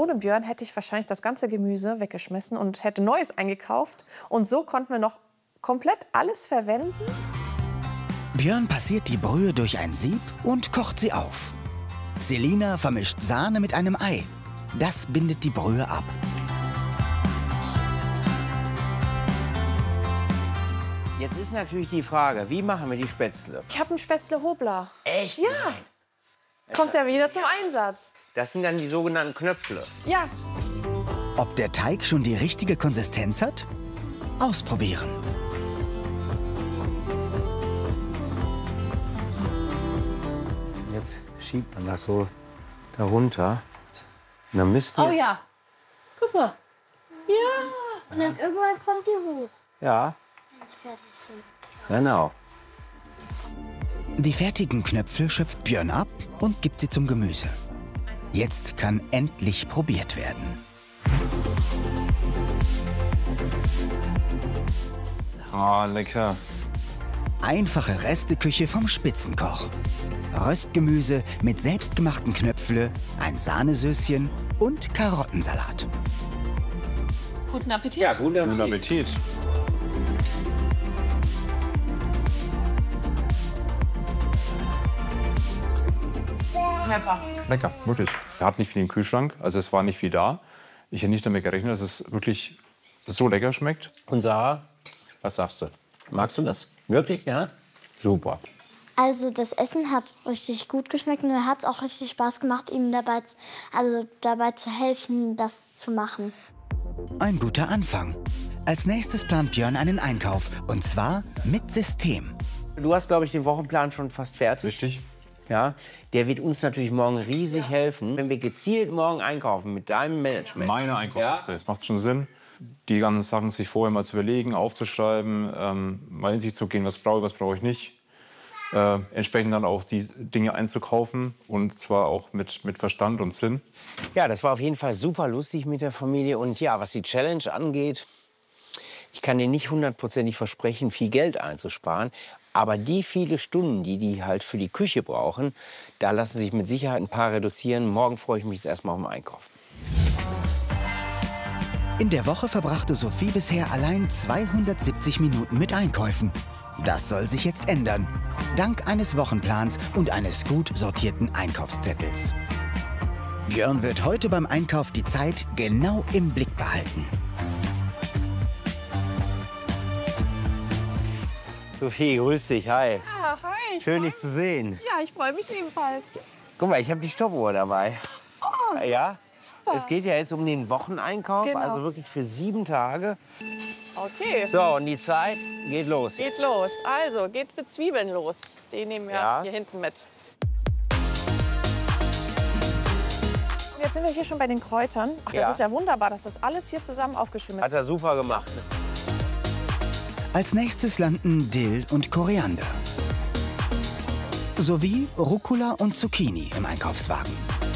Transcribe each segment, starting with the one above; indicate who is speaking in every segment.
Speaker 1: ohne Björn hätte ich wahrscheinlich das ganze Gemüse weggeschmissen und hätte Neues eingekauft. Und so konnten wir noch komplett alles verwenden.
Speaker 2: Björn passiert die Brühe durch ein Sieb und kocht sie auf. Selina vermischt Sahne mit einem Ei. Das bindet die Brühe ab.
Speaker 3: Jetzt ist natürlich die Frage, wie machen wir die Spätzle?
Speaker 1: Ich habe einen Spätzle-Hobler.
Speaker 3: Echt?
Speaker 1: Ja. Kommt er wieder zum Einsatz.
Speaker 3: Das sind dann die sogenannten Knöpfle.
Speaker 1: Ja.
Speaker 2: Ob der Teig schon die richtige Konsistenz hat? Ausprobieren.
Speaker 3: Jetzt schiebt man das so darunter. Und dann müssten
Speaker 1: Oh ja. Guck mal. Ja.
Speaker 4: Und dann irgendwann kommt die hoch,
Speaker 3: Ja,
Speaker 4: wenn sie fertig sind.
Speaker 3: genau.
Speaker 2: Die fertigen Knöpfe schöpft Björn ab und gibt sie zum Gemüse. Jetzt kann endlich probiert werden.
Speaker 5: Ah, lecker.
Speaker 2: Einfache Resteküche vom Spitzenkoch. Röstgemüse mit selbstgemachten Knöpfle, ein Sahnesöschen und Karottensalat.
Speaker 1: Guten Appetit.
Speaker 3: Ja, guten
Speaker 5: Guten Appetit.
Speaker 1: Pepper.
Speaker 5: Lecker, wirklich. Er hat nicht viel im Kühlschrank, also es war nicht viel da. Ich hätte nicht damit gerechnet, dass es wirklich so lecker schmeckt.
Speaker 3: Und Sarah, was sagst du? Magst du das? Wirklich, ja? Super.
Speaker 4: Also das Essen hat richtig gut geschmeckt und mir hat es auch richtig Spaß gemacht, ihm dabei zu helfen, das zu machen.
Speaker 2: Ein guter Anfang. Als nächstes plant Björn einen Einkauf, und zwar mit System.
Speaker 3: Du hast, glaube ich, den Wochenplan schon fast fertig.
Speaker 5: Richtig.
Speaker 3: Ja, der wird uns natürlich morgen riesig helfen, wenn wir gezielt morgen einkaufen mit deinem Management.
Speaker 5: Meine Einkaufsliste. Es macht schon Sinn, die ganzen Sachen sich vorher mal zu überlegen, aufzuschreiben, mal in sich zu gehen, was brauche ich nicht. Entsprechend dann auch die Dinge einzukaufen, und zwar auch mit Verstand und Sinn.
Speaker 3: Ja, das war auf jeden Fall super lustig mit der Familie. Und ja, was die Challenge angeht, ich kann dir nicht hundertprozentig versprechen, viel Geld einzusparen. Aber die viele Stunden, die halt für die Küche brauchen, da lassen sich mit Sicherheit ein paar reduzieren. Morgen freue ich mich jetzt erstmal auf den Einkauf.
Speaker 2: In der Woche verbrachte Sophie bisher allein 270 Minuten mit Einkäufen. Das soll sich jetzt ändern, dank eines Wochenplans und eines gut sortierten Einkaufszettels. Björn wird heute beim Einkauf die Zeit genau im Blick behalten.
Speaker 3: Sophie, grüß dich, hi.
Speaker 1: Ja, hi.
Speaker 3: Schön, dich zu sehen.
Speaker 1: Ja, ich freue mich ebenfalls.
Speaker 3: Guck mal, ich habe die Stoppuhr dabei.
Speaker 1: Oh,
Speaker 3: Ja, es geht ja jetzt um den Wocheneinkauf,
Speaker 1: Genau.
Speaker 3: also wirklich für 7 Tage.
Speaker 1: Okay.
Speaker 3: So, und die Zeit geht los.
Speaker 1: Geht los. Also, geht mit Zwiebeln los. Die nehmen wir
Speaker 3: Ja.
Speaker 1: hier hinten mit. Jetzt sind wir hier schon bei den Kräutern. Ach, das
Speaker 3: Ja.
Speaker 1: ist ja wunderbar, dass das alles hier zusammen aufgeschrieben ist.
Speaker 3: Hat er super gemacht. Ne?
Speaker 2: Als nächstes landen Dill und Koriander. Sowie Rucola und Zucchini im Einkaufswagen.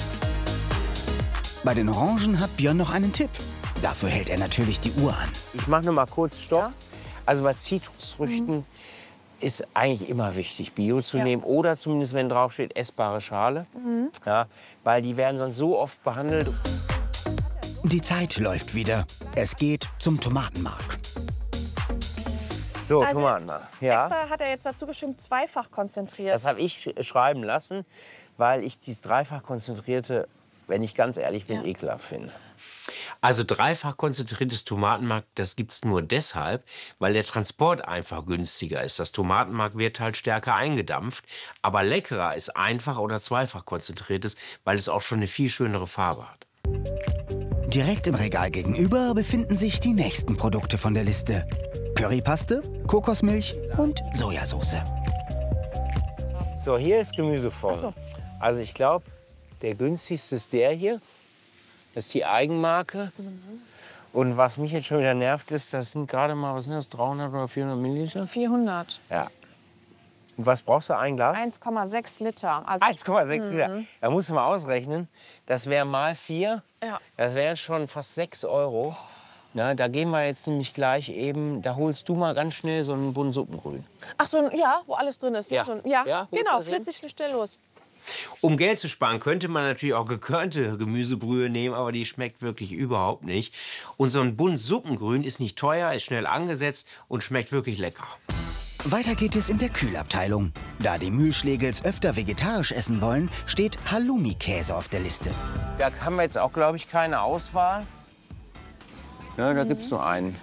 Speaker 2: Bei den Orangen hat Björn noch einen Tipp. Dafür hält er natürlich die Uhr an.
Speaker 3: Ich mache noch mal kurz Stopp. Also bei Zitrusfrüchten ist eigentlich immer wichtig, Bio zu nehmen. Oder zumindest, wenn draufsteht, essbare Schale. Ja, weil die werden sonst so oft behandelt.
Speaker 2: Die Zeit läuft wieder. Es geht zum Tomatenmark.
Speaker 3: So,
Speaker 1: Also,
Speaker 3: Tomatenmark. Ja,
Speaker 1: Extra hat er jetzt dazu geschrieben, zweifach konzentriert.
Speaker 3: das habe ich schreiben lassen, weil ich dieses dreifach konzentrierte, wenn ich ganz ehrlich bin, ekelhaft finde.
Speaker 6: Also dreifach konzentriertes Tomatenmark, das gibt's nur deshalb, weil der Transport einfach günstiger ist. Das Tomatenmark wird halt stärker eingedampft, aber leckerer ist einfach oder zweifach konzentriertes, weil es auch schon eine viel schönere Farbe hat.
Speaker 2: Direkt im Regal gegenüber befinden sich die nächsten Produkte von der Liste. Currypaste, Kokosmilch und Sojasauce.
Speaker 3: So, hier ist Gemüseform.
Speaker 1: Ach so.
Speaker 3: Also ich glaube, der günstigste ist der hier. Das ist die Eigenmarke. Und was mich jetzt schon wieder nervt, ist, das sind gerade mal, was sind das, 300 oder 400 Milliliter?
Speaker 1: 400.
Speaker 3: Ja. Und was brauchst du, ein Glas?
Speaker 1: 1,6 Liter. Also,
Speaker 3: 1,6 Liter. Da musst du mal ausrechnen. Das wäre mal 4.
Speaker 1: Ja.
Speaker 3: Das wären schon fast 6 Euro. Na, da gehen wir jetzt nämlich gleich eben, da holst du mal ganz schnell so einen Bund Suppengrün.
Speaker 1: Ach so, ja, wo alles drin ist.
Speaker 3: Ja.
Speaker 1: So, ja,
Speaker 3: Ja, wo ist
Speaker 1: genau,
Speaker 3: das hin?
Speaker 1: flitzig schnell los.
Speaker 6: Um Geld zu sparen, könnte man natürlich auch gekörnte Gemüsebrühe nehmen, aber die schmeckt wirklich überhaupt nicht. Und so ein Bund Suppengrün ist nicht teuer, ist schnell angesetzt und schmeckt wirklich lecker.
Speaker 2: Weiter geht es in der Kühlabteilung. Da die Mühlschlägels öfter vegetarisch essen wollen, steht Halloumi-Käse auf der Liste.
Speaker 3: Da haben wir jetzt auch, glaube ich, keine Auswahl. Ja, da gibt es nur einen.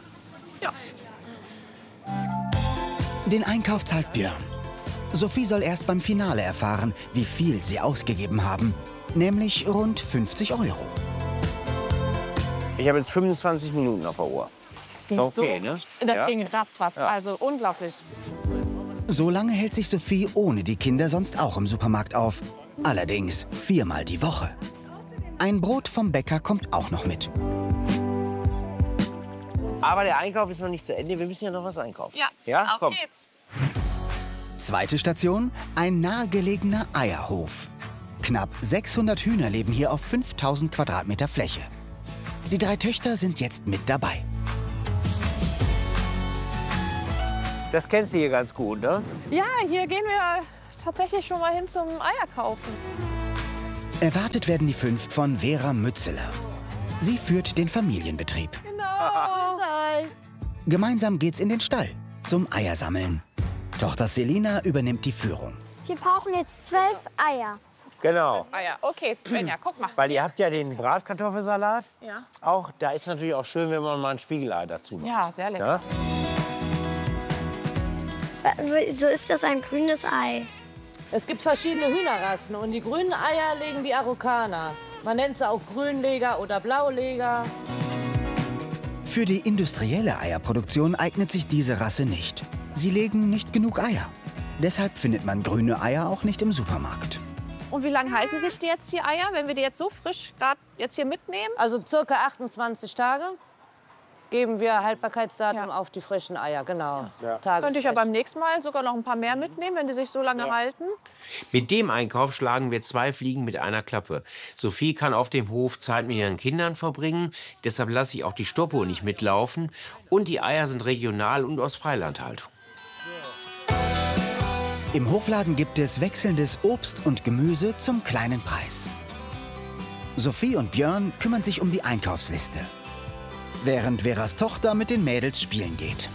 Speaker 2: Den Einkauf zahlt Björn. Sophie soll erst beim Finale erfahren, wie viel sie ausgegeben haben. Nämlich rund 50 €.
Speaker 3: Ich habe jetzt 25 Minuten auf der Uhr.
Speaker 1: Ging
Speaker 3: Okay, ne?
Speaker 1: Das
Speaker 3: Ja.
Speaker 1: ging ratzfatz, also unglaublich.
Speaker 2: So lange hält sich Sophie ohne die Kinder sonst auch im Supermarkt auf. Allerdings 4-mal die Woche. Ein Brot vom Bäcker kommt auch noch mit.
Speaker 3: Aber der Einkauf ist noch nicht zu Ende. Wir müssen ja noch was einkaufen. Ja, komm.
Speaker 1: geht's.
Speaker 2: Zweite Station, ein nahegelegener Eierhof. Knapp 600 Hühner leben hier auf 5000 Quadratmeter Fläche. Die 3 Töchter sind jetzt mit dabei.
Speaker 3: Das kennst du hier ganz gut, ne?
Speaker 1: Ja, hier gehen wir tatsächlich schon mal hin zum Eierkaufen.
Speaker 2: Erwartet werden die 5 von Vera Mützeler. Sie führt den Familienbetrieb.
Speaker 1: Genau.
Speaker 2: Gemeinsam geht's in den Stall zum Eiersammeln. Tochter Selina übernimmt die Führung.
Speaker 4: Wir brauchen jetzt 12 Eier.
Speaker 3: Genau.
Speaker 1: Eier. Okay, Svenja, guck mal.
Speaker 3: Weil ihr habt ja den Bratkartoffelsalat.
Speaker 1: Ja.
Speaker 3: Auch, da ist natürlich auch schön, wenn man mal ein Spiegelei dazu macht.
Speaker 1: Ja, sehr lecker.
Speaker 3: Ja?
Speaker 4: So ist das ein grünes Ei.
Speaker 7: Es gibt verschiedene Hühnerrassen und die grünen Eier legen die Araukaner. Man nennt sie auch Grünleger oder Blauleger.
Speaker 2: Für die industrielle Eierproduktion eignet sich diese Rasse nicht. Sie legen nicht genug Eier. Deshalb findet man grüne Eier auch nicht im Supermarkt.
Speaker 1: Und wie lange halten sich die jetzt, die Eier, wenn wir die jetzt so frisch gerade jetzt hier mitnehmen?
Speaker 7: Also circa 28 Tage geben wir Haltbarkeitsdatum auf die frischen Eier, genau.
Speaker 1: Könnte ich ja beim nächsten Mal sogar noch ein paar mehr mitnehmen, wenn die sich so lange halten.
Speaker 6: Mit dem Einkauf schlagen wir 2 Fliegen mit einer Klappe. Sophie kann auf dem Hof Zeit mit ihren Kindern verbringen. Deshalb lasse ich auch die Stoppuhr nicht mitlaufen. Und die Eier sind regional und aus Freilandhaltung.
Speaker 2: Im Hofladen gibt es wechselndes Obst und Gemüse zum kleinen Preis. Sophie und Björn kümmern sich um die Einkaufsliste, während Veras Tochter mit den Mädels spielen geht.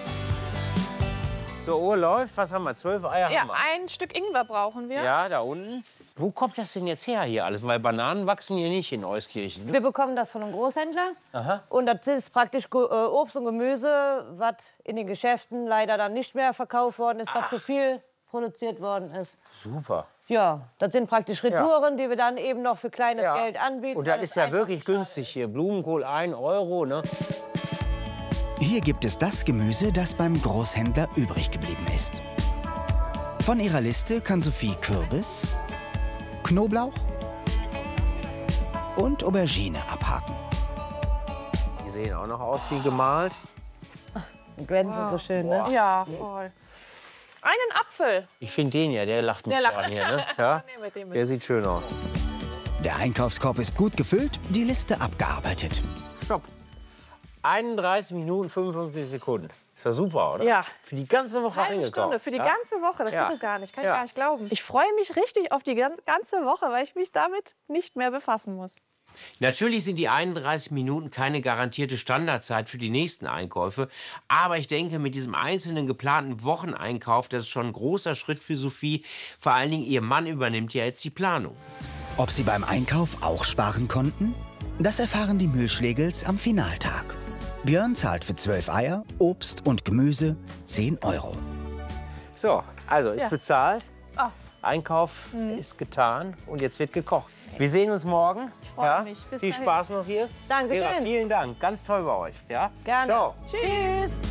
Speaker 3: So, Uhr läuft. Was haben wir? 12 Eier
Speaker 1: Ja,
Speaker 3: haben wir.
Speaker 1: ein Stück Ingwer brauchen wir.
Speaker 3: Ja, da unten. Wo kommt das denn jetzt her hier alles? Weil Bananen wachsen hier nicht in Euskirchen. Ne?
Speaker 7: Wir bekommen das von einem Großhändler. Und das ist praktisch Obst und Gemüse, was in den Geschäften leider dann nicht mehr verkauft worden ist, was zu viel produziert worden ist.
Speaker 3: Super.
Speaker 7: Ja, das sind praktisch Retouren, die wir dann eben noch für kleines
Speaker 3: Ja.
Speaker 7: Geld anbieten.
Speaker 3: Und
Speaker 7: weil
Speaker 3: das
Speaker 7: es
Speaker 3: ist ja
Speaker 7: einfach
Speaker 3: wirklich
Speaker 7: nicht schade
Speaker 3: günstig hier. Blumenkohl 1 €, ne?
Speaker 2: Hier gibt es das Gemüse, das beim Großhändler übrig geblieben ist. Von ihrer Liste kann Sophie Kürbis, Knoblauch und Aubergine abhaken.
Speaker 3: Die sehen auch noch aus wie gemalt.
Speaker 7: ist. Glänzen so schön, ne?
Speaker 1: Ja, voll. Einen Apfel.
Speaker 3: Ich finde den ja, der lacht mich
Speaker 1: Der
Speaker 3: so
Speaker 1: lacht.
Speaker 3: an hier, ne? Ja?
Speaker 1: Nehmen wir den mit.
Speaker 3: Der sieht schön aus.
Speaker 2: Der Einkaufskorb ist gut gefüllt, die Liste abgearbeitet.
Speaker 3: Stopp. 31 Minuten 55 Sekunden. Ist ja super, oder?
Speaker 1: Ja.
Speaker 3: Für die ganze Woche
Speaker 1: Halbe
Speaker 3: eingekauft.
Speaker 1: Stunde für die
Speaker 3: ja?
Speaker 1: ganze Woche. Das
Speaker 3: Ja.
Speaker 1: gibt es gar nicht. Kann ich
Speaker 3: Ja.
Speaker 1: gar nicht glauben. Ich freue mich richtig auf die ganze Woche, weil ich mich damit nicht mehr befassen muss.
Speaker 6: Natürlich sind die 31 Minuten keine garantierte Standardzeit für die nächsten Einkäufe. Aber ich denke, mit diesem einzelnen geplanten Wocheneinkauf, das ist schon ein großer Schritt für Sophie. Vor allen Dingen, ihr Mann übernimmt ja jetzt die Planung.
Speaker 2: Ob sie beim Einkauf auch sparen konnten? Das erfahren die Mühlschlägels am Finaltag. Björn zahlt für 12 Eier, Obst und Gemüse 10 €.
Speaker 3: So, also ist
Speaker 1: Ja.
Speaker 3: bezahlt.
Speaker 1: Ah.
Speaker 3: Einkauf ist getan und jetzt wird gekocht. Wir sehen uns morgen. Ich
Speaker 1: freue mich. Bis
Speaker 3: Viel
Speaker 1: dahin.
Speaker 3: Spaß noch hier.
Speaker 7: Dankeschön.
Speaker 3: Vera, vielen Dank. Ganz toll bei euch. Ja?
Speaker 7: Gerne.
Speaker 3: Ciao.
Speaker 7: Tschüss.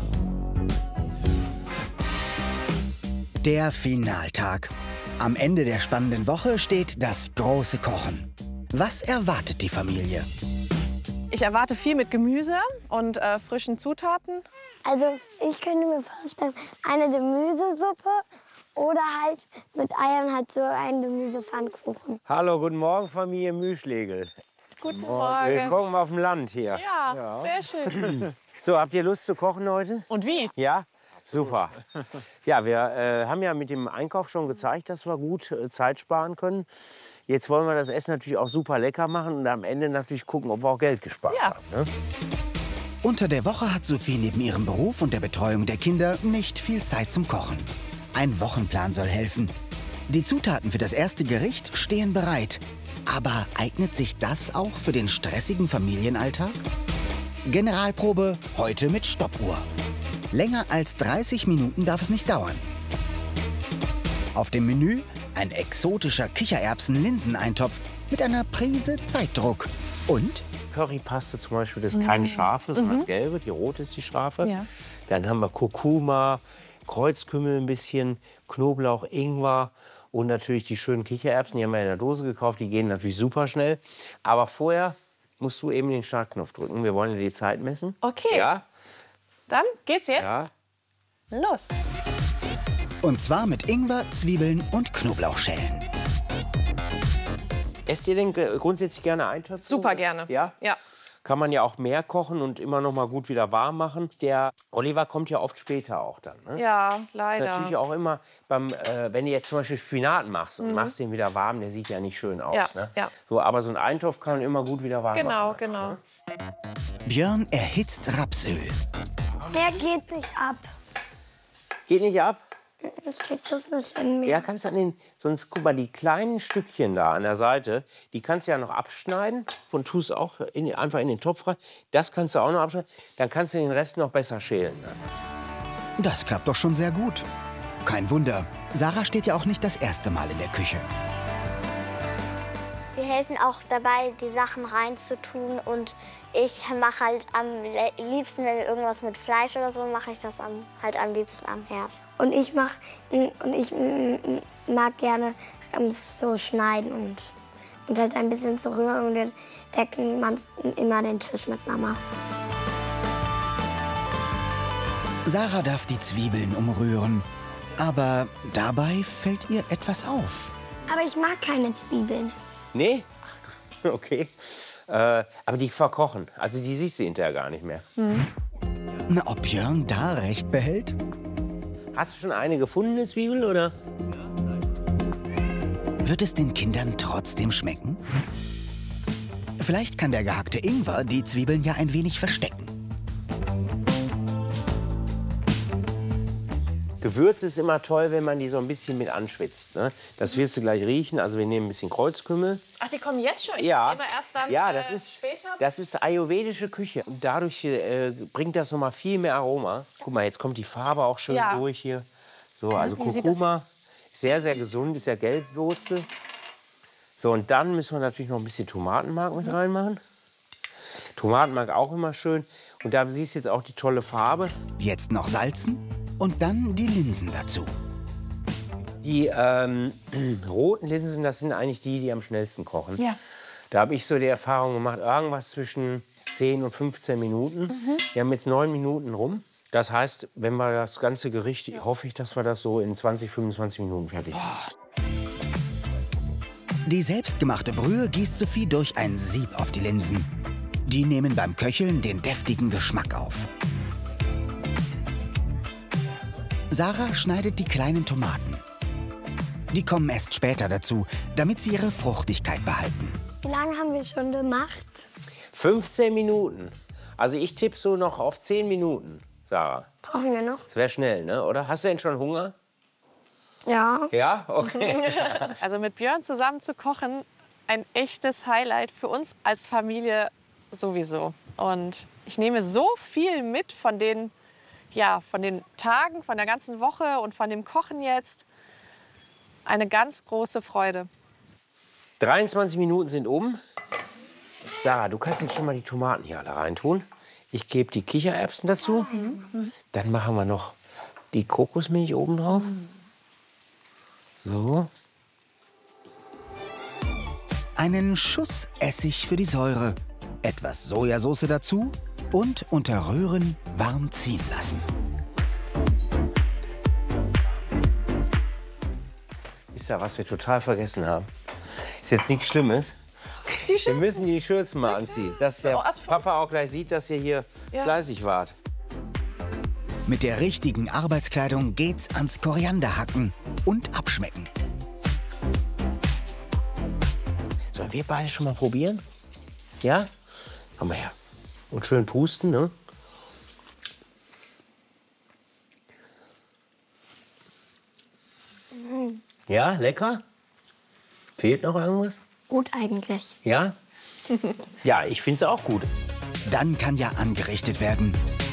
Speaker 2: Der Finaltag. Am Ende der spannenden Woche steht das große Kochen. Was erwartet die Familie?
Speaker 1: Ich erwarte viel mit Gemüse und frischen Zutaten.
Speaker 4: Also ich könnte mir vorstellen, eine Gemüsesuppe oder halt mit Eiern halt so einen Gemüsepfannkuchen.
Speaker 3: Hallo, guten Morgen, Familie Mühlschlägel.
Speaker 1: Guten Morgen.
Speaker 3: Willkommen auf dem Land hier.
Speaker 1: Ja, sehr schön.
Speaker 3: So, habt ihr Lust zu kochen heute?
Speaker 1: Und wie?
Speaker 3: Ja? Super. Ja, wir haben ja mit dem Einkauf schon gezeigt, dass wir gut Zeit sparen können. Jetzt wollen wir das Essen natürlich auch super lecker machen und am Ende natürlich gucken, ob wir auch Geld gespart haben. Ne?
Speaker 2: Unter der Woche hat Sophie neben ihrem Beruf und der Betreuung der Kinder nicht viel Zeit zum Kochen. Ein Wochenplan soll helfen. Die Zutaten für das erste Gericht stehen bereit. Aber eignet sich das auch für den stressigen Familienalltag? Generalprobe heute mit Stoppuhr. Länger als 30 Minuten darf es nicht dauern. Auf dem Menü ein exotischer Kichererbsen-Linseneintopf mit einer Prise Zeitdruck. Und
Speaker 3: Currypaste zum Beispiel, das ist keine scharfe, sondern gelbe, die rote ist die scharfe.
Speaker 1: Ja.
Speaker 3: Dann haben wir Kurkuma, Kreuzkümmel ein bisschen, Knoblauch, Ingwer und natürlich die schönen Kichererbsen, die haben wir in der Dose gekauft, die gehen natürlich super schnell. Aber vorher musst du eben den Startknopf drücken, wir wollen ja die Zeit messen.
Speaker 1: Okay.
Speaker 3: Ja?
Speaker 1: Dann geht's jetzt
Speaker 3: Ja.
Speaker 1: los.
Speaker 2: Und zwar mit Ingwer, Zwiebeln und Knoblauchschellen.
Speaker 3: Esst ihr denn grundsätzlich gerne Eintöpfe?
Speaker 1: Super gerne.
Speaker 3: Ja?
Speaker 1: Ja.
Speaker 3: Kann man ja auch mehr kochen und immer noch mal gut wieder warm machen. Der Oliver kommt ja oft später auch dann. Ne?
Speaker 1: Ja,
Speaker 3: Das ist
Speaker 1: leider.
Speaker 3: natürlich auch immer, wenn du jetzt zum Beispiel Spinat machst und machst den wieder warm, der sieht ja nicht schön aus.
Speaker 1: Ja,
Speaker 3: Ne?
Speaker 1: ja.
Speaker 3: So, aber so ein Eintopf kann man immer gut wieder warm
Speaker 1: Genau,
Speaker 3: machen.
Speaker 1: genau.
Speaker 3: Ne?
Speaker 2: Björn erhitzt Rapsöl.
Speaker 4: Der geht nicht ab.
Speaker 3: Geht nicht ab?
Speaker 4: Das kriegt das nicht in mir.
Speaker 3: Ja, kannst du sonst guck mal, die kleinen Stückchen da an der Seite, die kannst du ja noch abschneiden und tust auch einfach in den Topf rein. Das kannst du auch noch abschneiden, dann kannst du den Rest noch besser schälen. Ne?
Speaker 2: Das klappt doch schon sehr gut. Kein Wunder, Sarah steht ja auch nicht das erste Mal in der Küche.
Speaker 4: Wir helfen auch dabei, die Sachen reinzutun. Und ich mache halt am liebsten, wenn irgendwas mit Fleisch oder so, mache ich das am liebsten am Herd. Und ich mag gerne so schneiden und halt ein bisschen so rühren. Und wir decken immer den Tisch mit Mama.
Speaker 2: Sarah darf die Zwiebeln umrühren. Aber dabei fällt ihr etwas auf.
Speaker 4: Aber ich mag keine Zwiebeln.
Speaker 3: Nee? Ach, okay. Aber die verkochen, also die siehst du hinterher gar nicht mehr.
Speaker 2: Na, ob Björn da recht behält?
Speaker 3: Hast du schon eine gefundene Zwiebel, oder?
Speaker 2: Wird es den Kindern trotzdem schmecken? Vielleicht kann der gehackte Ingwer die Zwiebeln ja ein wenig verstecken.
Speaker 3: Gewürz ist immer toll, wenn man die so ein bisschen mit anschwitzt. Ne? Das wirst du gleich riechen. Also wir nehmen ein bisschen Kreuzkümmel.
Speaker 1: Ach, die kommen jetzt schon? Ich
Speaker 3: Ja,
Speaker 1: immer erst dann
Speaker 3: ja,
Speaker 1: später?
Speaker 3: das ist ayurvedische Küche. Und dadurch bringt das noch mal viel mehr Aroma. Guck mal, jetzt kommt die Farbe auch schön
Speaker 1: Ja.
Speaker 3: durch hier. So, also
Speaker 1: Wie sieht
Speaker 3: Kurkuma, sehr, sehr gesund, ist ja Gelbwurzel. So, und dann müssen wir natürlich noch ein bisschen Tomatenmark mit reinmachen. Tomatenmark auch immer schön. Und da siehst du jetzt auch die tolle Farbe.
Speaker 2: Jetzt noch salzen und dann die Linsen dazu.
Speaker 3: Die roten Linsen, das sind eigentlich die am schnellsten kochen.
Speaker 1: Ja.
Speaker 3: Da habe ich so die Erfahrung gemacht, irgendwas zwischen 10 und 15 Minuten. Wir haben jetzt 9 Minuten rum. Das heißt, wenn wir das ganze Gericht, hoffe ich, dass wir das so in 20, 25 Minuten fertig haben.
Speaker 2: Die selbstgemachte Brühe gießt Sophie durch ein Sieb auf die Linsen. Die nehmen beim Köcheln den deftigen Geschmack auf. Sarah schneidet die kleinen Tomaten. Die kommen erst später dazu, damit sie ihre Fruchtigkeit behalten.
Speaker 4: Wie lange haben wir schon gemacht?
Speaker 3: 15 Minuten. Also ich tippe so noch auf 10 Minuten, Sarah.
Speaker 4: Brauchen wir noch?
Speaker 3: Das wäre schnell, ne? Oder? Hast du denn schon Hunger?
Speaker 4: Ja.
Speaker 3: Ja? Okay.
Speaker 1: Also mit Björn zusammen zu kochen, ein echtes Highlight für uns als Familie sowieso. Und ich nehme so viel mit von den Tagen, von der ganzen Woche und von dem Kochen jetzt. Eine ganz große Freude.
Speaker 3: 23 Minuten sind um. Sarah, du kannst jetzt schon mal die Tomaten hier alle reintun. Ich gebe die Kichererbsen dazu. Dann machen wir noch die Kokosmilch oben drauf. So.
Speaker 2: Einen Schuss Essig für die Säure, etwas Sojasauce dazu und unter Rühren warm ziehen lassen.
Speaker 3: Wisst ihr, was wir total vergessen haben? Ist jetzt nichts Schlimmes. Wir müssen die Schürzen mal anziehen, dass der
Speaker 1: Oh, also für uns-
Speaker 3: Papa auch gleich sieht, dass ihr hier
Speaker 1: Ja.
Speaker 3: fleißig wart.
Speaker 2: Mit der richtigen Arbeitskleidung geht's ans Korianderhacken und Abschmecken.
Speaker 6: Sollen wir beide schon mal probieren? Ja? Komm mal her. Und schön pusten, ne? Ja, lecker? Fehlt noch irgendwas?
Speaker 4: Gut eigentlich.
Speaker 6: Ja? Ja, ich finde es auch gut.
Speaker 2: Dann kann ja angerichtet werden.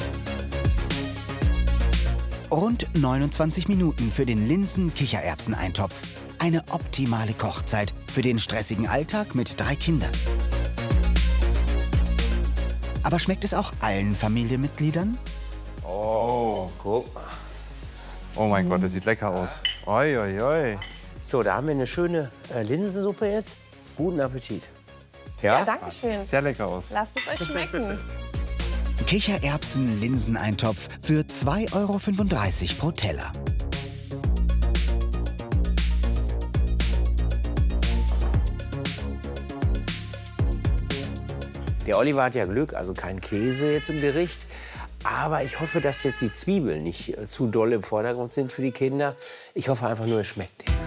Speaker 2: Rund 29 Minuten für den Linsen-Kichererbsen-Eintopf. Eine optimale Kochzeit für den stressigen Alltag mit 3 Kindern. Aber schmeckt es auch allen Familienmitgliedern?
Speaker 6: Oh, guck mal.
Speaker 5: Oh mein Gott, das sieht lecker aus. Oi, oi, oi.
Speaker 6: So, da haben wir eine schöne Linsensuppe jetzt. Guten Appetit. Ja?
Speaker 1: Danke schön.
Speaker 5: Sieht sehr lecker aus.
Speaker 1: Lasst es euch schmecken.
Speaker 2: Kichererbsen-Linseneintopf für 2,35 € pro Teller.
Speaker 6: Der Oliver hat ja Glück, also kein Käse jetzt im Gericht. Aber ich hoffe, dass jetzt die Zwiebeln nicht zu doll im Vordergrund sind für die Kinder. Ich hoffe einfach nur, es schmeckt denen.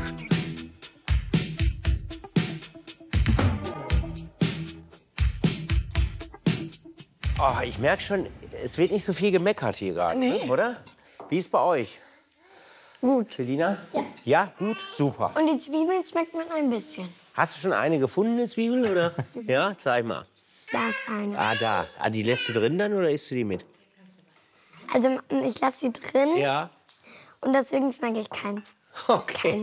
Speaker 6: Oh, ich merke schon, es wird nicht so viel gemeckert hier gerade, ne? Oder? Wie ist bei euch?
Speaker 4: Gut.
Speaker 6: Selina? Ja. Ja, gut, super.
Speaker 4: Und die Zwiebeln schmeckt man ein bisschen.
Speaker 6: Hast du schon eine gefunden, eine Zwiebel, oder? Ja, zeig mal.
Speaker 4: Da ist eine.
Speaker 6: Ah, da. Ah, die lässt du drin dann oder isst du die mit?
Speaker 4: Also ich lasse sie drin
Speaker 6: Ja.
Speaker 4: und deswegen schmecke ich keins.
Speaker 6: Okay.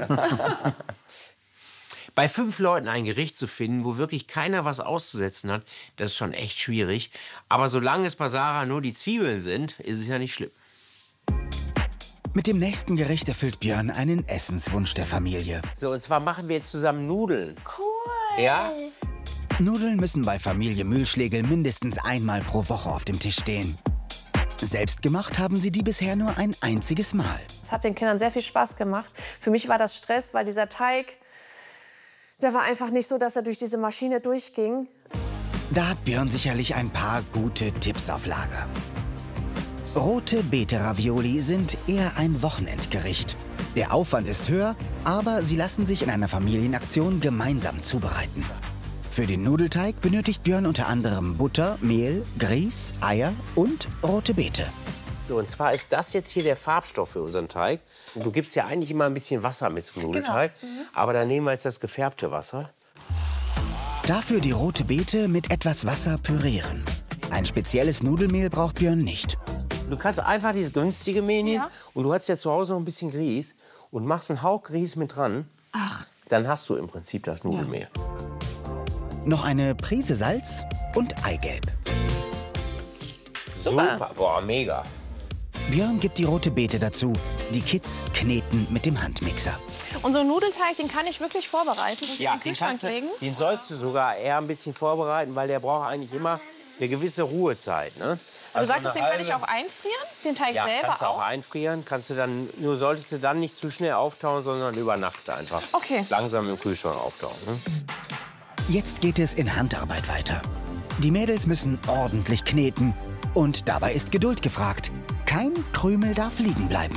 Speaker 6: Bei 5 Leuten ein Gericht zu finden, wo wirklich keiner was auszusetzen hat, das ist schon echt schwierig. Aber solange es bei Sarah nur die Zwiebeln sind, ist es ja nicht schlimm.
Speaker 2: Mit dem nächsten Gericht erfüllt Björn einen Essenswunsch der Familie.
Speaker 6: So, und zwar machen wir jetzt zusammen Nudeln.
Speaker 4: Cool.
Speaker 6: Ja?
Speaker 2: Nudeln müssen bei Familie Mühlschlegel mindestens einmal pro Woche auf dem Tisch stehen. Selbst gemacht haben sie die bisher nur ein einziges Mal.
Speaker 1: Es hat den Kindern sehr viel Spaß gemacht. Für mich war das Stress, weil dieser Teig, der war einfach nicht so, dass er durch diese Maschine durchging.
Speaker 2: Da hat Björn sicherlich ein paar gute Tipps auf Lager. Rote Beete-Ravioli sind eher ein Wochenendgericht. Der Aufwand ist höher, aber sie lassen sich in einer Familienaktion gemeinsam zubereiten. Für den Nudelteig benötigt Björn unter anderem Butter, Mehl, Grieß, Eier und rote Beete.
Speaker 6: So, und zwar ist das jetzt hier der Farbstoff für unseren Teig. Und du gibst ja eigentlich immer ein bisschen Wasser mit zum Nudelteig. Aber dann nehmen wir jetzt das gefärbte Wasser.
Speaker 2: Dafür die rote Beete mit etwas Wasser pürieren. Ein spezielles Nudelmehl braucht Björn nicht.
Speaker 6: Du kannst einfach dieses günstige Mehl nehmen. Und du hast ja zu Hause noch ein bisschen Grieß. Und machst einen Hauch Grieß mit dran.
Speaker 1: Ach.
Speaker 6: Dann hast du im Prinzip das Nudelmehl.
Speaker 2: Noch eine Prise Salz und Eigelb.
Speaker 6: Super. Boah, mega.
Speaker 2: Björn gibt die rote Beete dazu. Die Kids kneten mit dem Handmixer.
Speaker 1: Unseren Nudelteig, den kann ich wirklich vorbereiten und in den Kühlschrank legen.
Speaker 6: Den sollst du sogar eher ein bisschen vorbereiten, weil der braucht eigentlich immer eine gewisse Ruhezeit. Ne?
Speaker 1: Du sagtest, den kann ich auch einfrieren? Den Teig
Speaker 6: Ja,
Speaker 1: selber
Speaker 6: kannst du auch
Speaker 1: auch?
Speaker 6: einfrieren. Kannst du dann, nur solltest du dann nicht zu schnell auftauen, sondern über Nacht einfach.
Speaker 1: Okay.
Speaker 6: Langsam im Kühlschrank auftauen. Ne?
Speaker 2: Jetzt geht es in Handarbeit weiter. Die Mädels müssen ordentlich kneten. Und dabei ist Geduld gefragt. Kein Krümel darf liegen bleiben.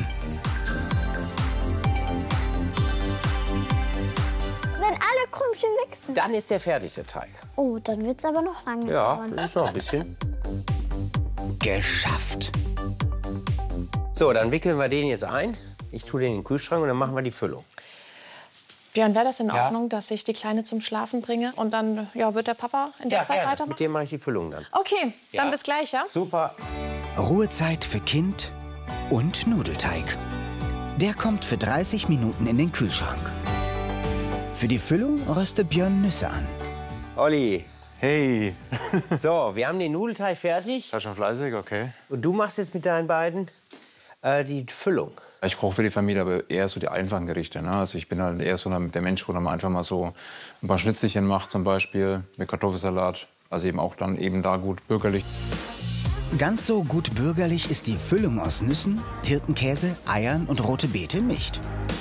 Speaker 4: Wenn alle Krümchen weg sind.
Speaker 6: Dann ist der fertig, der Teig.
Speaker 4: Oh, dann wird's aber noch lange
Speaker 6: Ja,
Speaker 4: dauern.
Speaker 6: ist noch ein bisschen.
Speaker 2: Geschafft.
Speaker 6: So, dann wickeln wir den jetzt ein. Ich tue den in den Kühlschrank und dann machen wir die Füllung.
Speaker 1: Björn, wäre das in
Speaker 6: Ja.
Speaker 1: Ordnung, dass ich die Kleine zum Schlafen bringe? Und dann wird der Papa in der Zeit
Speaker 6: gerne.
Speaker 1: weitermachen?
Speaker 6: Mit dem mache ich die Füllung dann.
Speaker 1: Okay, dann
Speaker 6: Ja.
Speaker 1: bis gleich, ja?
Speaker 6: Super.
Speaker 2: Ruhezeit für Kind und Nudelteig. Der kommt für 30 Minuten in den Kühlschrank. Für die Füllung röstet Björn Nüsse an.
Speaker 6: Olli,
Speaker 5: Hey,
Speaker 6: so, wir haben den Nudelteig fertig.
Speaker 5: seid schon fleißig, okay.
Speaker 6: Und du machst jetzt mit deinen beiden die Füllung.
Speaker 5: Ich koche für die Familie aber eher so die einfachen Gerichte. Ne? Also ich bin halt eher so der Mensch, wo man einfach mal so ein paar Schnitzelchen macht zum Beispiel mit Kartoffelsalat. Also eben auch dann eben da gut bürgerlich.
Speaker 2: Ganz so gut bürgerlich ist die Füllung aus Nüssen, Hirtenkäse, Eiern und rote Beete nicht.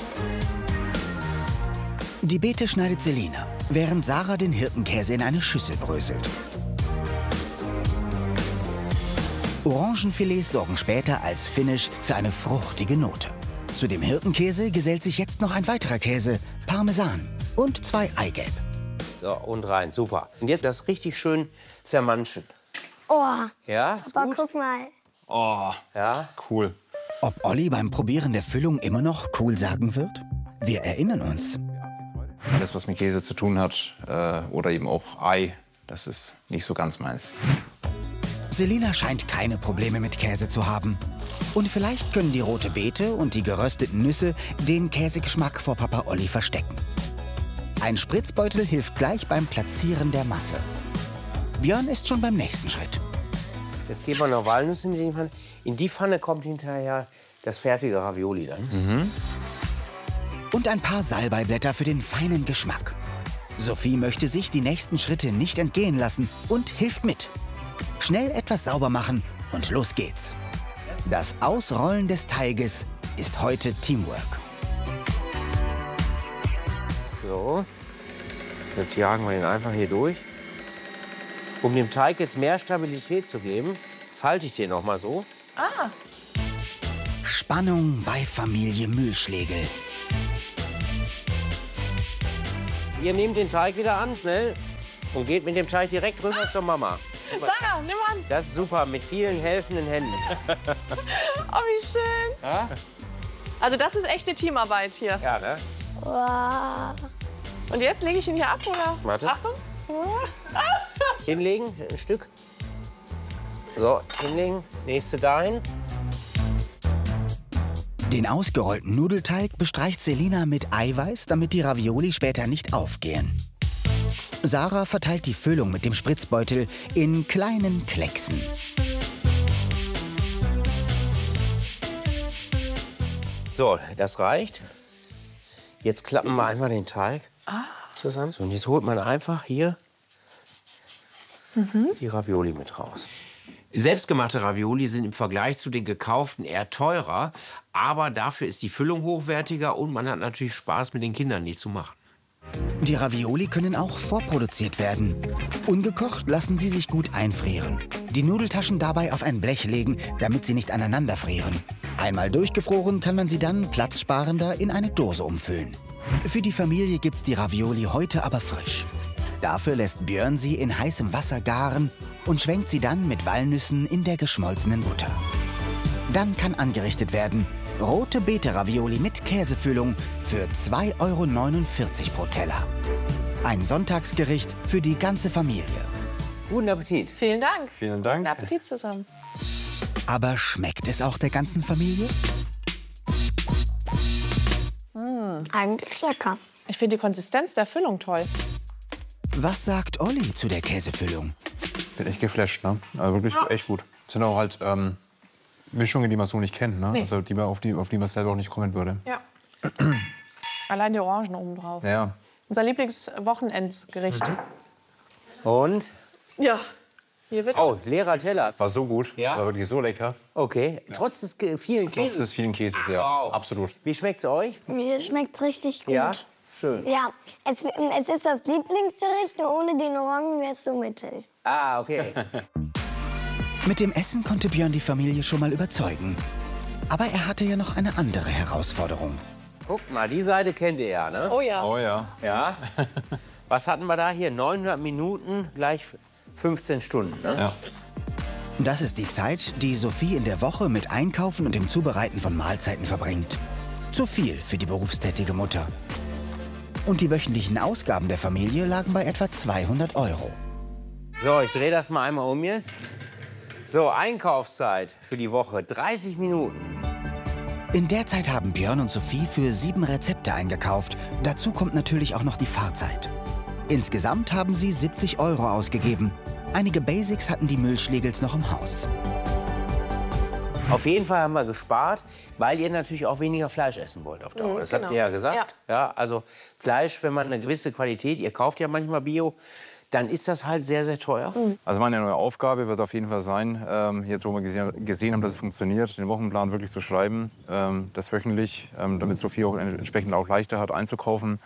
Speaker 2: Die Beete schneidet Selina, während Sarah den Hirtenkäse in eine Schüssel bröselt. Orangenfilets sorgen später als Finish für eine fruchtige Note. Zu dem Hirtenkäse gesellt sich jetzt noch ein weiterer Käse, Parmesan und 2 Eigelb.
Speaker 6: So, und rein, super. Und jetzt das richtig schön zermanschen.
Speaker 4: Oh,
Speaker 6: Ja, ist
Speaker 4: aber
Speaker 6: gut?
Speaker 4: guck mal.
Speaker 5: Oh,
Speaker 6: Ja.
Speaker 5: cool.
Speaker 2: Ob Olli beim Probieren der Füllung immer noch cool sagen wird? Wir erinnern uns.
Speaker 5: Alles, was mit Käse zu tun hat oder eben auch Ei, das ist nicht so ganz meins.
Speaker 2: Selina scheint keine Probleme mit Käse zu haben. Und vielleicht können die rote Beete und die gerösteten Nüsse den Käsegeschmack vor Papa Olli verstecken. Ein Spritzbeutel hilft gleich beim Platzieren der Masse. Björn ist schon beim nächsten Schritt.
Speaker 6: Jetzt geben wir noch Walnüsse mit in die Pfanne. In die Pfanne kommt hinterher das fertige Ravioli dann.
Speaker 2: Und ein paar Salbeiblätter für den feinen Geschmack. Sophie möchte sich die nächsten Schritte nicht entgehen lassen und hilft mit. Schnell etwas sauber machen und los geht's. Das Ausrollen des Teiges ist heute Teamwork.
Speaker 6: So, jetzt jagen wir den einfach hier durch. Um dem Teig jetzt mehr Stabilität zu geben, falte ich den noch mal so.
Speaker 2: Spannung bei Familie Mühlschlegel.
Speaker 6: Ihr nehmt den Teig wieder an, schnell, und geht mit dem Teig direkt rüber zur Mama.
Speaker 1: Sarah, nimm an.
Speaker 6: Das ist super, mit vielen helfenden Händen.
Speaker 1: Oh, wie schön.
Speaker 6: Ja?
Speaker 1: Also das ist echte Teamarbeit hier.
Speaker 6: Ja, ne?
Speaker 4: Wow.
Speaker 1: Und jetzt lege ich ihn hier ab, oder?
Speaker 6: Warte.
Speaker 1: Achtung.
Speaker 6: Hinlegen, ein Stück. So, hinlegen, nächste dahin.
Speaker 2: Den ausgerollten Nudelteig bestreicht Selina mit Eiweiß, damit die Ravioli später nicht aufgehen. Sarah verteilt die Füllung mit dem Spritzbeutel in kleinen Klecksen.
Speaker 6: So, das reicht. Jetzt klappen wir einfach den Teig zusammen. So, und jetzt holt man einfach hier die Ravioli mit raus. Selbstgemachte Ravioli sind im Vergleich zu den gekauften eher teurer, aber dafür ist die Füllung hochwertiger und man hat natürlich Spaß mit den Kindern, die zu machen.
Speaker 2: Die Ravioli können auch vorproduziert werden. Ungekocht lassen sie sich gut einfrieren. Die Nudeltaschen dabei auf ein Blech legen, damit sie nicht aneinander frieren. Einmal durchgefroren kann man sie dann platzsparender in eine Dose umfüllen. Für die Familie gibt's die Ravioli heute aber frisch. Dafür lässt Björn sie in heißem Wasser garen und schwenkt sie dann mit Walnüssen in der geschmolzenen Butter. Dann kann angerichtet werden. Rote Beete-Ravioli mit Käsefüllung für 2,49 € pro Teller. Ein Sonntagsgericht für die ganze Familie.
Speaker 6: Guten Appetit.
Speaker 1: Vielen Dank.
Speaker 5: Vielen Dank.
Speaker 1: Guten Appetit zusammen.
Speaker 2: Aber schmeckt es auch der ganzen Familie?
Speaker 4: Eigentlich lecker.
Speaker 1: Ich finde die Konsistenz der Füllung toll.
Speaker 2: Was sagt Olli zu der Käsefüllung?
Speaker 5: Bin echt geflasht, ne? Also wirklich echt gut. Das sind auch halt Mischungen, die man so nicht kennt, ne?
Speaker 1: Nee.
Speaker 5: Also auf die man selber auch nicht kommen würde.
Speaker 1: Ja. Allein die Orangen oben drauf.
Speaker 5: Ja.
Speaker 1: Unser Lieblingswochenendsgericht.
Speaker 6: Und?
Speaker 1: Ja. Hier wird
Speaker 6: Oh, leerer Teller.
Speaker 5: War so gut.
Speaker 6: Ja?
Speaker 5: War wirklich so lecker.
Speaker 6: Okay, trotz des vielen
Speaker 5: Trotz
Speaker 6: Käses.
Speaker 5: des vielen Käses, ja.
Speaker 6: Wow.
Speaker 5: Absolut.
Speaker 6: Wie schmeckt's euch?
Speaker 4: Mir schmeckt's richtig gut.
Speaker 6: Ja? Schön.
Speaker 4: Ja, es ist das Lieblingsgericht, nur ohne den Orangen wäre es so mittel.
Speaker 6: Ah, okay.
Speaker 2: Mit dem Essen konnte Björn die Familie schon mal überzeugen. Aber er hatte ja noch eine andere Herausforderung.
Speaker 6: Guckt mal, die Seite kennt ihr ja, ne?
Speaker 1: Oh ja.
Speaker 5: Oh ja.
Speaker 6: Ja. Was hatten wir da hier? 900 Minuten gleich 15 Stunden, ne?
Speaker 5: Ja.
Speaker 2: Das ist die Zeit, die Sophie in der Woche mit Einkaufen und dem Zubereiten von Mahlzeiten verbringt. Zu viel für die berufstätige Mutter. Und die wöchentlichen Ausgaben der Familie lagen bei etwa 200 €.
Speaker 6: So, ich drehe das mal einmal um jetzt. So, Einkaufszeit für die Woche, 30 Minuten.
Speaker 2: In der Zeit haben Björn und Sophie für 7 Rezepte eingekauft. Dazu kommt natürlich auch noch die Fahrzeit. Insgesamt haben sie 70 € ausgegeben. Einige Basics hatten die Mühlschlegels noch im Haus.
Speaker 6: Auf jeden Fall haben wir gespart, weil ihr natürlich auch weniger Fleisch essen wollt auf Dauer. Das habt ihr ja gesagt. Ja, also Fleisch, wenn man eine gewisse Qualität, ihr kauft ja manchmal Bio, dann ist das halt sehr, sehr teuer.
Speaker 5: Also meine neue Aufgabe wird auf jeden Fall sein, jetzt wo wir gesehen haben, dass es funktioniert, den Wochenplan wirklich zu schreiben, das wöchentlich, damit Sophie auch entsprechend auch leichter hat einzukaufen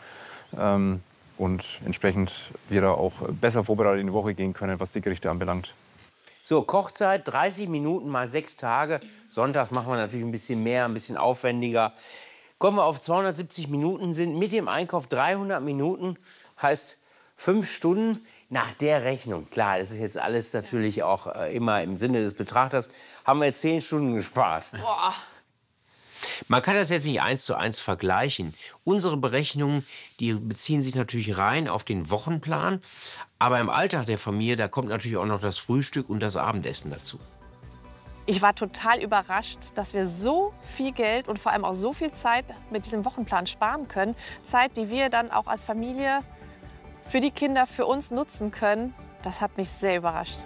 Speaker 5: und entsprechend wir da auch besser vorbereitet in die Woche gehen können, was die Gerichte anbelangt.
Speaker 6: So, Kochzeit 30 Minuten mal 6 Tage. Sonntags machen wir natürlich ein bisschen mehr, ein bisschen aufwendiger. Kommen wir auf 270 Minuten, sind mit dem Einkauf 300 Minuten, heißt 5 Stunden. Nach der Rechnung, klar, das ist jetzt alles natürlich auch immer im Sinne des Betrachters, haben wir jetzt 10 Stunden gespart.
Speaker 1: Boah.
Speaker 6: Man kann das jetzt nicht 1:1 vergleichen. Unsere Berechnungen, die beziehen sich natürlich rein auf den Wochenplan. Aber im Alltag der Familie, da kommt natürlich auch noch das Frühstück und das Abendessen dazu.
Speaker 1: Ich war total überrascht, dass wir so viel Geld und vor allem auch so viel Zeit mit diesem Wochenplan sparen können. Zeit, die wir dann auch als Familie für die Kinder, für uns nutzen können. Das hat mich sehr überrascht.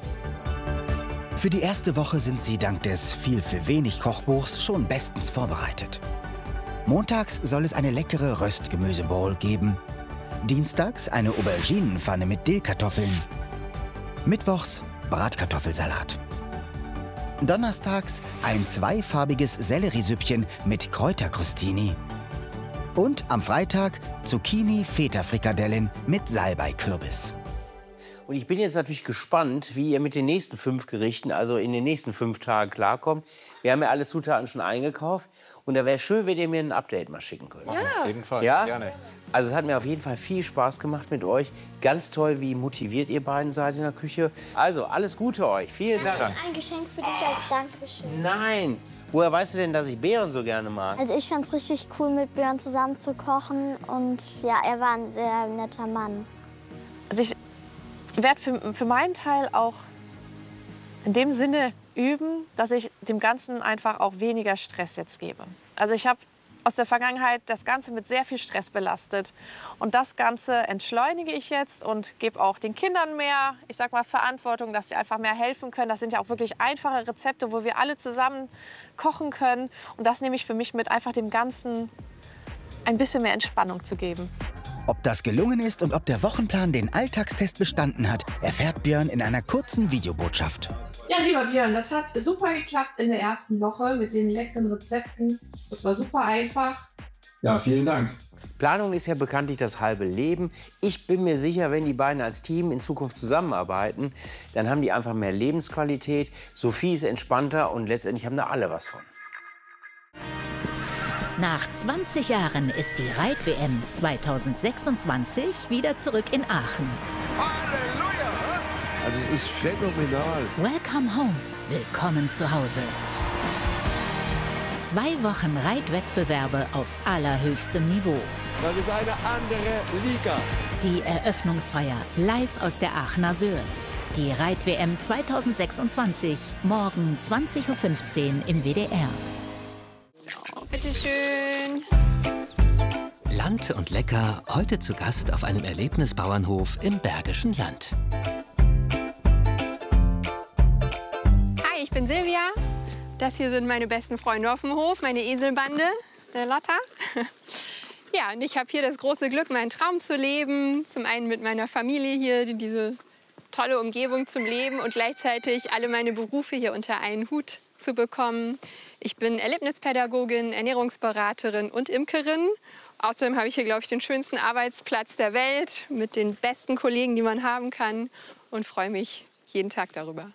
Speaker 2: Für die erste Woche sind sie dank des viel für wenig Kochbuchs schon bestens vorbereitet. Montags soll es eine leckere Röstgemüsebowl geben. Dienstags eine Auberginenpfanne mit Dillkartoffeln. Mittwochs Bratkartoffelsalat. Donnerstags ein zweifarbiges Selleriesüppchen mit Kräuterkrustini. Und am Freitag Zucchini-Feta-Frikadellen mit Salbeikürbis.
Speaker 6: Und ich bin jetzt natürlich gespannt, wie ihr mit den nächsten 5 Gerichten, also in den nächsten 5 Tagen klarkommt. Wir haben ja alle Zutaten schon eingekauft. Und da wäre schön, wenn ihr mir ein Update mal schicken könnt.
Speaker 5: Ja. Auf jeden Fall,
Speaker 6: ja?
Speaker 5: Gerne.
Speaker 6: Also es hat mir auf jeden Fall viel Spaß gemacht mit euch. Ganz toll, wie motiviert ihr beiden seid in der Küche. Also alles Gute euch. Vielen Dank.
Speaker 4: Das ist ein Geschenk für dich als Dankeschön.
Speaker 6: Nein. Woher weißt du denn, dass ich Beeren so gerne mag?
Speaker 4: Also ich fand es richtig cool, mit Björn zusammen zu kochen. Und ja, er war ein sehr netter Mann.
Speaker 1: Also ich werde für meinen Teil auch in dem Sinne üben, dass ich dem Ganzen einfach auch weniger Stress jetzt gebe. Also ich habe aus der Vergangenheit das Ganze mit sehr viel Stress belastet. Und das Ganze entschleunige ich jetzt und gebe auch den Kindern mehr, ich sag mal, Verantwortung, dass sie einfach mehr helfen können. Das sind ja auch wirklich einfache Rezepte, wo wir alle zusammen kochen können. Und das nehme ich für mich mit, einfach dem Ganzen ein bisschen mehr Entspannung zu geben.
Speaker 2: Ob das gelungen ist und ob der Wochenplan den Alltagstest bestanden hat, erfährt Björn in einer kurzen Videobotschaft.
Speaker 8: Ja, lieber Björn, das hat super geklappt in der ersten Woche mit den leckeren Rezepten. Das war super einfach.
Speaker 5: Ja, vielen Dank.
Speaker 6: Planung ist ja bekanntlich das halbe Leben. Ich bin mir sicher, wenn die beiden als Team in Zukunft zusammenarbeiten, dann haben die einfach mehr Lebensqualität. Sophie ist entspannter und letztendlich haben da alle was von.
Speaker 9: Nach 20 Jahren ist die Reit-WM 2026 wieder zurück in Aachen.
Speaker 10: Halleluja! Also es ist phänomenal.
Speaker 9: Welcome home. Willkommen zu Hause. 2 Wochen Reitwettbewerbe auf allerhöchstem Niveau.
Speaker 10: Das ist eine andere Liga.
Speaker 9: Die Eröffnungsfeier live aus der Aachener Sörs. Die Reit-WM 2026, morgen 20:15 Uhr im WDR.
Speaker 11: Bitte schön.
Speaker 12: Land und Lecker, heute zu Gast auf einem Erlebnisbauernhof im Bergischen Land.
Speaker 11: Hi, ich bin Silvia. Das hier sind meine besten Freunde auf dem Hof, meine Eselbande, der Lotta. Ja, und ich habe hier das große Glück, meinen Traum zu leben. Zum einen mit meiner Familie hier, diese tolle Umgebung zum Leben und gleichzeitig alle meine Berufe hier unter einen Hut zu bekommen. Ich bin Erlebnispädagogin, Ernährungsberaterin und Imkerin. Außerdem habe ich hier, glaube ich, den schönsten Arbeitsplatz der Welt mit den besten Kollegen, die man haben kann und freue mich jeden Tag darüber.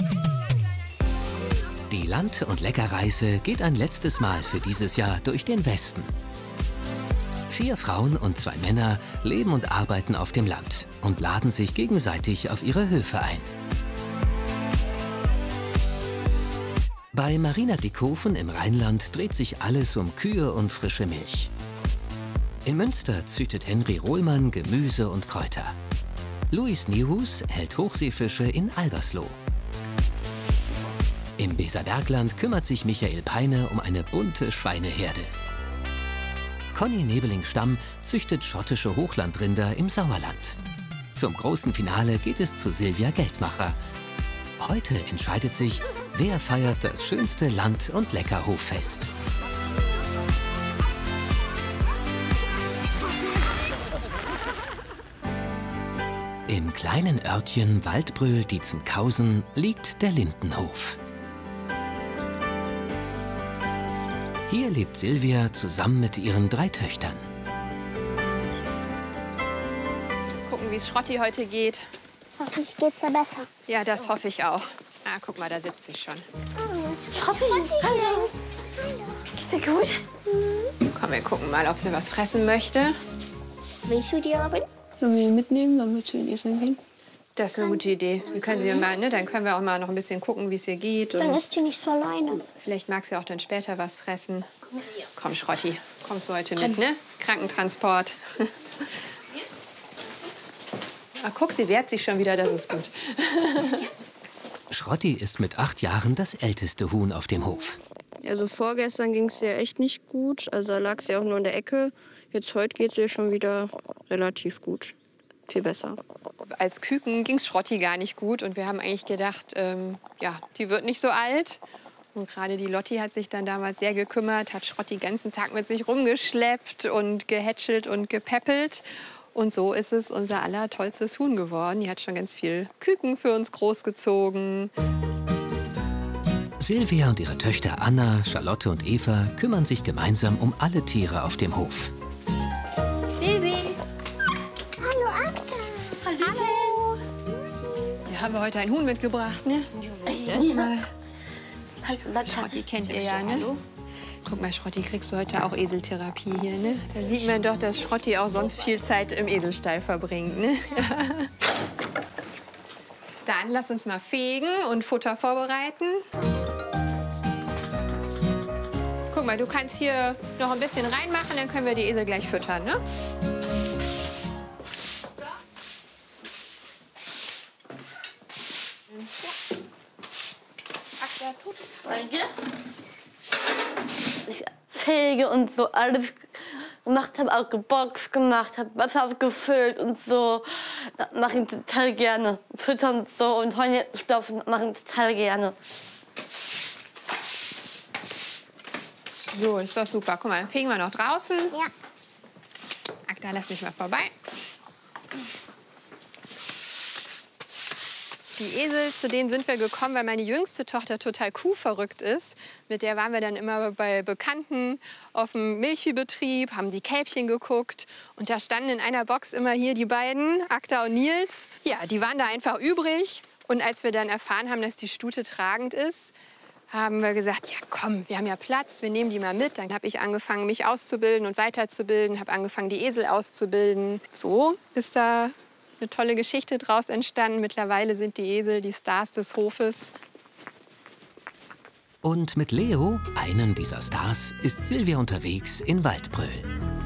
Speaker 12: Die Land- und Leckerreise geht ein letztes Mal für dieses Jahr durch den Westen. 4 Frauen und 2 Männer leben und arbeiten auf dem Land und laden sich gegenseitig auf ihre Höfe ein. Bei Marina Dickhofen im Rheinland dreht sich alles um Kühe und frische Milch. In Münster züchtet Henry Rohlmann Gemüse und Kräuter. Luis Nihus hält Hochseefische in Albersloh. Im Weserbergland kümmert sich Michael Peine um eine bunte Schweineherde. Conny Nebeling-Stamm züchtet schottische Hochlandrinder im Sauerland. Zum großen Finale geht es zu Silvia Geldmacher. Heute entscheidet sich, wer feiert das schönste Land- und Leckerhoffest. Im kleinen Örtchen Waldbröl-Dietzenkhausen liegt der Lindenhof. Hier lebt Silvia zusammen mit ihren 3 Töchtern.
Speaker 11: Gucken, wie es Schrotti heute geht.
Speaker 4: Hoffentlich geht's ja besser.
Speaker 11: Ja, das hoffe ich auch. Ah, guck mal, da sitzt sie schon.
Speaker 4: Schrotty, hallo. Geht's dir gut?
Speaker 11: Komm, wir gucken mal, ob sie was fressen möchte.
Speaker 4: Willst du die Robin?
Speaker 11: Sollen wir ihn mitnehmen? Sollen wir zu den Eseln gehen? Das ist eine gute Idee. Wir können sie mal, ne? Dann können wir auch mal noch ein bisschen gucken, wie es ihr geht.
Speaker 4: Dann ist die nicht so alleine.
Speaker 11: Vielleicht mag sie auch dann später was fressen. Komm, Schrotti, kommst du heute mit, ne? Krankentransport. Ah, guck, sie wehrt sich schon wieder, das ist gut.
Speaker 12: Schrotti ist mit 8 Jahren das älteste Huhn auf dem Hof.
Speaker 13: Also vorgestern ging es ihr echt nicht gut. Also da lag sie auch nur in der Ecke. Jetzt heute geht es ihr schon wieder relativ gut. Viel besser.
Speaker 11: Als Küken ging es Schrotti gar nicht gut. Und wir haben eigentlich gedacht, ja, die wird nicht so alt. Und gerade die Lotti hat sich dann damals sehr gekümmert, hat Schrotti den ganzen Tag mit sich rumgeschleppt und gehätschelt und gepäppelt. Und so ist es unser allertollstes Huhn geworden. Die hat schon ganz viel Küken für uns großgezogen.
Speaker 12: Silvia und ihre Töchter Anna, Charlotte und Eva kümmern sich gemeinsam um alle Tiere auf dem Hof.
Speaker 11: Silsi!
Speaker 4: Hallo, Akta.
Speaker 11: Hallo. Wir haben heute ein Huhn mitgebracht, ne? Ja. Schrotti kennt ihr ja, ne? Hallo. Guck mal, Schrotti, kriegst du heute auch Eseltherapie hier, ne? Da sieht man doch, dass Schrotti auch sonst viel Zeit im Eselstall verbringt, ne? Dann lass uns mal fegen und Futter vorbereiten. Guck mal, du kannst hier noch ein bisschen reinmachen, dann können wir die Esel gleich füttern, ne?
Speaker 14: Ich fege und so alles gemacht habe, auch geboxt gemacht habe, Wasser aufgefüllt und so. Das mache ich total gerne. Füttern und so und Honigstoff mache ich total gerne.
Speaker 11: So, ist doch super. Guck mal, dann fegen wir noch draußen.
Speaker 4: Ja.
Speaker 11: Akta, lass mich mal vorbei. Die Esel, zu denen sind wir gekommen, weil meine jüngste Tochter total kuhverrückt ist. Mit der waren wir dann immer bei Bekannten auf dem Milchviehbetrieb, haben die Kälbchen geguckt. Und da standen in einer Box immer hier die beiden, Akta und Nils. Ja, die waren da einfach übrig. Und als wir dann erfahren haben, dass die Stute tragend ist, haben wir gesagt, ja komm, wir haben ja Platz, wir nehmen die mal mit. Dann habe ich angefangen, mich auszubilden und weiterzubilden, habe angefangen, die Esel auszubilden. So ist da eine tolle Geschichte draus entstanden. Mittlerweile sind die Esel die Stars des Hofes.
Speaker 12: Und mit Leo, einem dieser Stars, ist Silvia unterwegs in Waldbröl.